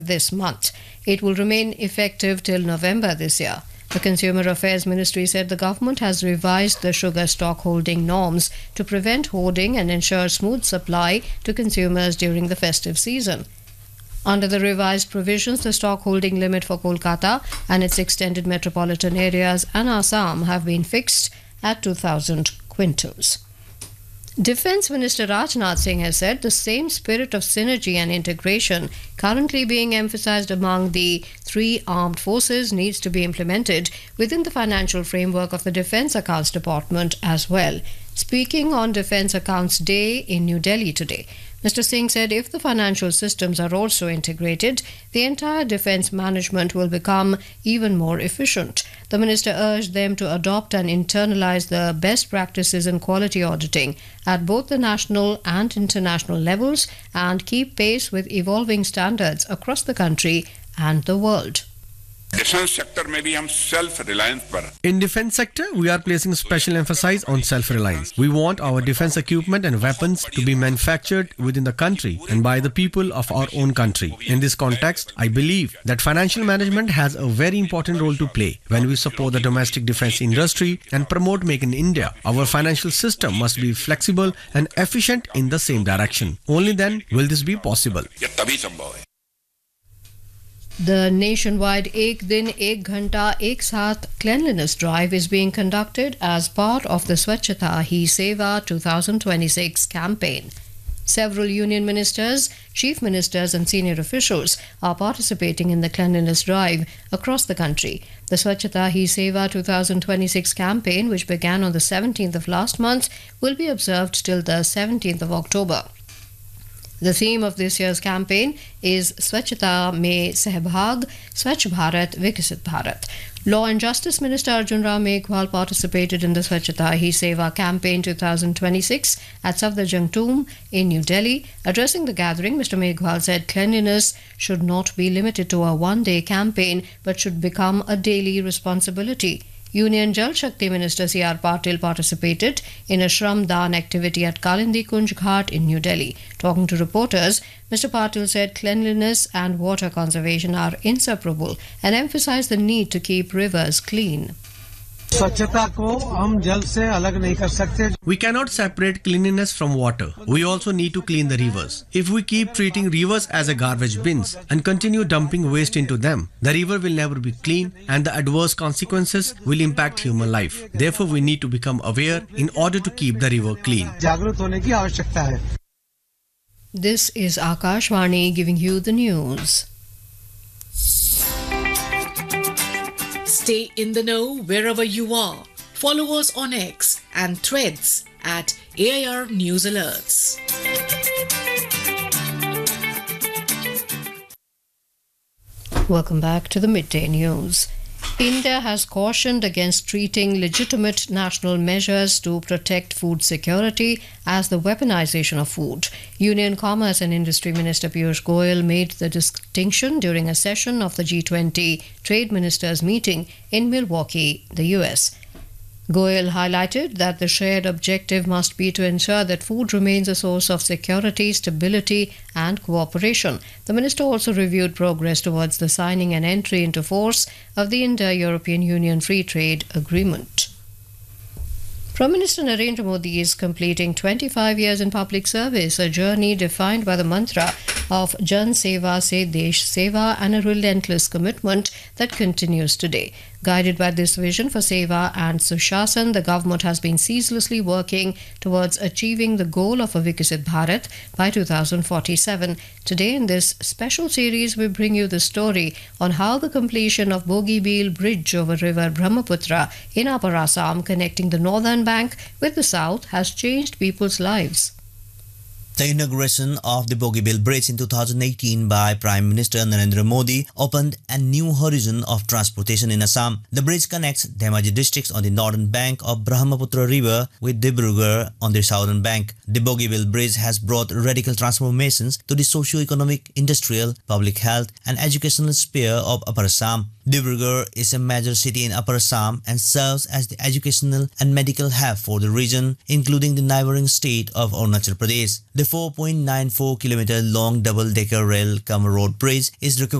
this month. It will remain effective till November this year. The Consumer Affairs Ministry said the government has revised the sugar stock holding norms to prevent hoarding and ensure smooth supply to consumers during the festive season. Under the revised provisions, the stock holding limit for Kolkata and its extended metropolitan areas and Assam have been fixed at 2,000 quintals. Defence Minister Rajnath Singh has said the same spirit of synergy and integration currently being emphasized among the three armed forces needs to be implemented within the financial framework of the Defence Accounts Department as well. Speaking on Defence Accounts Day in New Delhi today, Mr. Singh said if the financial systems are also integrated, the entire defence management will become even more efficient. The minister urged them to adopt and internalize the best practices in quality auditing at both the national and international levels and keep pace with evolving standards across the country and the world. Defence sector में भी हम self reliance पर In defense sector, we are placing special emphasis on self-reliance. We want our defense equipment and weapons to be manufactured within the country and by the people of our own country. In this context, I believe that financial management has a very important role to play. When we support the domestic defense industry and promote Make in India, our financial system must be flexible and efficient in the same direction. Only then will this be possible. ये तभी संभव है. The nationwide Ek Din Ek Ghanta Ek Saath cleanliness drive is being conducted as part of the Swachhata Hi Seva 2026 campaign. Several union ministers, chief ministers and senior officials are participating in the cleanliness drive across the country. The Swachhata Hi Seva 2026 campaign, which began on the 17th of last month, will be observed till the 17th of October. The theme of this year's campaign is Swachhata Mein Sahbhag, Swachh Bharat, Viksit Bharat. Law and Justice Minister Arjun Ram Meghwal participated in the Swachhata Hi Seva campaign 2026 at Safdarjung Tomb in New Delhi. Addressing the gathering, Mr. Meghwal said cleanliness should not be limited to a one-day campaign but should become a daily responsibility. Union Jal Shakti Minister C.R. Patil participated in a Shram Daan activity at Kalindi Kunj Ghat in New Delhi. Talking to reporters, Mr. Patil said cleanliness and water conservation are inseparable and emphasized the need to keep rivers clean. स्वच्छता को हम जल से अलग नहीं कर सकते. We cannot separate cleanliness from water. We also need to clean the rivers. If we keep treating rivers as a garbage bins and continue dumping waste into them, the river will never be clean and the adverse consequences will impact human life. Therefore, we need to become aware in order to keep the river clean. जागरूक होने की आवश्यकता है. This is Akashvani giving you the news. Stay in the know wherever you are. Follow us on X and Threads at AIR News Alerts. Welcome back to the Midday News. India has cautioned against treating legitimate national measures to protect food security as the weaponization of food. Union Commerce and Industry Minister Piyush Goyal made the distinction during a session of the G20 Trade Ministers meeting in Milwaukee, the US. Goyal highlighted that the shared objective must be to ensure that food remains a source of security, stability and cooperation. The minister also reviewed progress towards the signing and entry into force of the Indo-European Union Free Trade Agreement. Prime Minister Narendra Modi is completing 25 years in public service, a journey defined by the mantra of Jan Seva Se Desh Seva and a relentless commitment that continues today. Guided by this vision for Seva and Sushasan, the government has been ceaselessly working towards achieving the goal of a Viksit Bharat by 2047. Today in this special series, we bring you the story on how the completion of Bogibeel Bridge over river Brahmaputra in Upper Assam, connecting the northern bank with the south, has changed people's lives. The inauguration of the Bogibeel Bridge in 2018 by Prime Minister Narendra Modi opened a new horizon of transportation in Assam. The bridge connects Dhemaji districts on the northern bank of Brahmaputra River with Dibrugarh on the southern bank. The Bogibeel Bridge has brought radical transformations to the socio-economic, industrial, public health and educational sphere of Upper Assam. Dibrugarh is a major city in Upper Assam and serves as the educational and medical hub for the region, including the neighboring state of Arunachal Pradesh. The 4.94 km long double-decker rail-cum road bridge is recognized